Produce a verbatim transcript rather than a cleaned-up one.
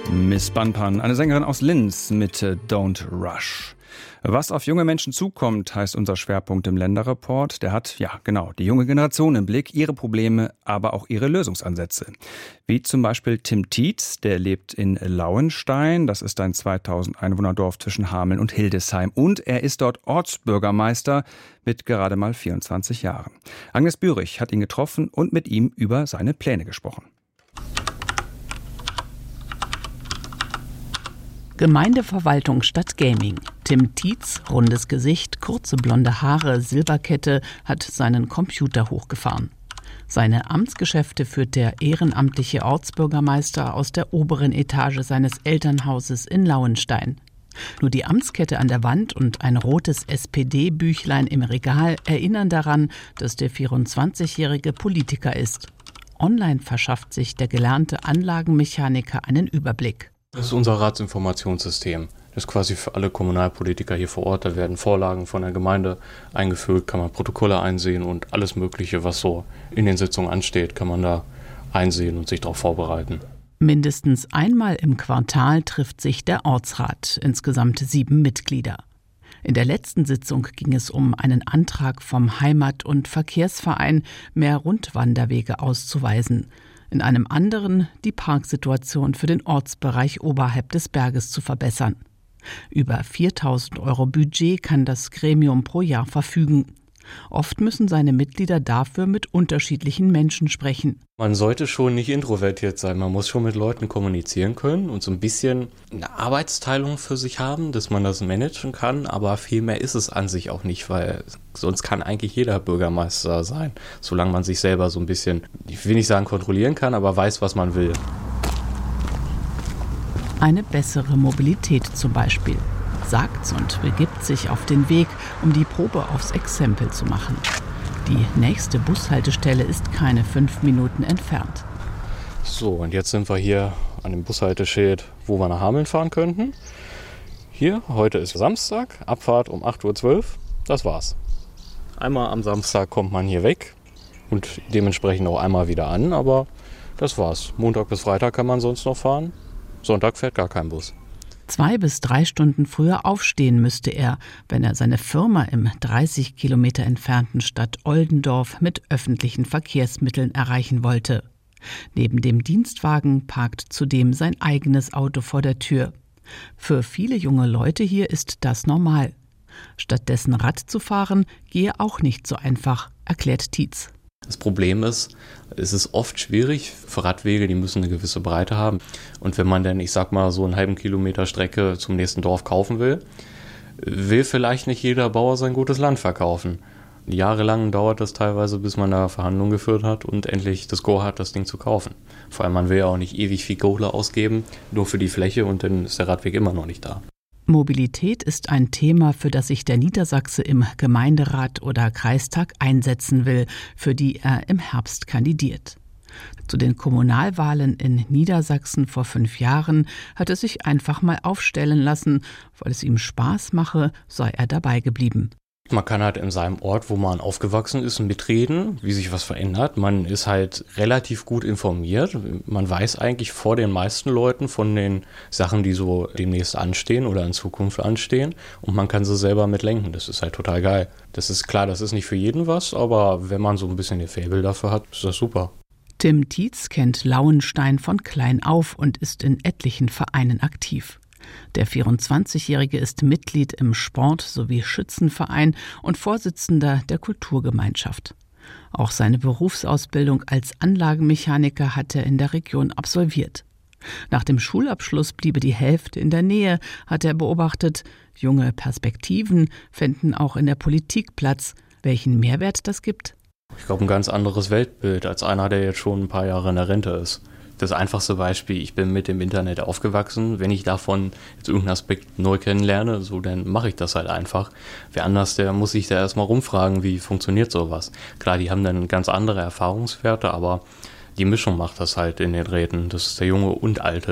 Miss Banpan, eine Sängerin aus Linz mit Don't Rush. Was auf junge Menschen zukommt, heißt unser Schwerpunkt im Länderreport. Der hat, ja genau, die junge Generation im Blick, ihre Probleme, aber auch ihre Lösungsansätze. Wie zum Beispiel Tim Tietz, der lebt in Lauenstein. Das ist ein zweitausend Einwohner-Dorf zwischen Hameln und Hildesheim. Und er ist dort Ortsbürgermeister mit gerade mal vierundzwanzig Jahren. Agnes Bürich hat ihn getroffen und mit ihm über seine Pläne gesprochen. Gemeindeverwaltung statt Gaming. Tim Tietz, rundes Gesicht, kurze blonde Haare, Silberkette, hat seinen Computer hochgefahren. Seine Amtsgeschäfte führt der ehrenamtliche Ortsbürgermeister aus der oberen Etage seines Elternhauses in Lauenstein. Nur die Amtskette an der Wand und ein rotes S P D-Büchlein im Regal erinnern daran, dass der vierundzwanzigjährige Politiker ist. Online verschafft sich der gelernte Anlagenmechaniker einen Überblick. Das ist unser Ratsinformationssystem. Das ist quasi für alle Kommunalpolitiker hier vor Ort. Da werden Vorlagen von der Gemeinde eingefüllt, kann man Protokolle einsehen und alles Mögliche, was so in den Sitzungen ansteht, kann man da einsehen und sich darauf vorbereiten. Mindestens einmal im Quartal trifft sich der Ortsrat, insgesamt sieben Mitglieder. In der letzten Sitzung ging es um einen Antrag vom Heimat- und Verkehrsverein, mehr Rundwanderwege auszuweisen. In einem anderen die Parksituation für den Ortsbereich oberhalb des Berges zu verbessern. Über viertausend Euro Budget kann das Gremium pro Jahr verfügen. Oft müssen seine Mitglieder dafür mit unterschiedlichen Menschen sprechen. Man sollte schon nicht introvertiert sein, man muss schon mit Leuten kommunizieren können und so ein bisschen eine Arbeitsteilung für sich haben, dass man das managen kann, aber viel mehr ist es an sich auch nicht, weil sonst kann eigentlich jeder Bürgermeister sein, solange man sich selber so ein bisschen, ich will nicht sagen kontrollieren kann, aber weiß, was man will. Eine bessere Mobilität zum Beispiel. Sagt's und begibt sich auf den Weg, um die Probe aufs Exempel zu machen. Die nächste Bushaltestelle ist keine fünf Minuten entfernt. So, und jetzt sind wir hier an dem Bushalteschild, wo wir nach Hameln fahren könnten. Hier, heute ist Samstag, Abfahrt um acht Uhr zwölf. Das war's. Einmal am Samstag kommt man hier weg und dementsprechend auch einmal wieder an, aber das war's. Montag bis Freitag kann man sonst noch fahren. Sonntag fährt gar kein Bus. Zwei bis drei Stunden früher aufstehen müsste er, wenn er seine Firma im dreißig Kilometer entfernten Stadt Oldendorf mit öffentlichen Verkehrsmitteln erreichen wollte. Neben dem Dienstwagen parkt zudem sein eigenes Auto vor der Tür. Für viele junge Leute hier ist das normal. Stattdessen Rad zu fahren, gehe auch nicht so einfach, erklärt Tietz. Das Problem ist, es ist oft schwierig für Radwege, die müssen eine gewisse Breite haben. Und wenn man dann, ich sag mal, so einen halben Kilometer Strecke zum nächsten Dorf kaufen will, will vielleicht nicht jeder Bauer sein gutes Land verkaufen. Jahrelang dauert das teilweise, bis man da Verhandlungen geführt hat und endlich das Go hat, das Ding zu kaufen. Vor allem, man will ja auch nicht ewig viel Kohle ausgeben, nur für die Fläche und dann ist der Radweg immer noch nicht da. Mobilität ist ein Thema, für das sich der Niedersachse im Gemeinderat oder Kreistag einsetzen will, für die er im Herbst kandidiert. Zu den Kommunalwahlen in Niedersachsen vor fünf Jahren hat er sich einfach mal aufstellen lassen. Weil es ihm Spaß mache, sei er dabei geblieben. Man kann halt in seinem Ort, wo man aufgewachsen ist, mitreden, wie sich was verändert. Man ist halt relativ gut informiert. Man weiß eigentlich vor den meisten Leuten von den Sachen, die so demnächst anstehen oder in Zukunft anstehen. Und man kann sie selber mitlenken. Das ist halt total geil. Das ist klar, das ist nicht für jeden was, aber wenn man so ein bisschen ein Faible dafür hat, ist das super. Tim Tietz kennt Lauenstein von klein auf und ist in etlichen Vereinen aktiv. Der vierundzwanzigjährige ist Mitglied im Sport- sowie Schützenverein und Vorsitzender der Kulturgemeinschaft. Auch seine Berufsausbildung als Anlagenmechaniker hat er in der Region absolviert. Nach dem Schulabschluss bliebe die Hälfte in der Nähe, hat er beobachtet. Junge Perspektiven fänden auch in der Politik Platz. Welchen Mehrwert das gibt? Ich glaube, ein ganz anderes Weltbild als einer, der jetzt schon ein paar Jahre in der Rente ist. Das einfachste Beispiel, ich bin mit dem Internet aufgewachsen. Wenn ich davon jetzt irgendeinen Aspekt neu kennenlerne, so dann mache ich das halt einfach. Wer anders, der muss sich da erstmal rumfragen, wie funktioniert sowas. Klar, die haben dann ganz andere Erfahrungswerte, aber die Mischung macht das halt in den Räten. Das ist der Junge und Alte.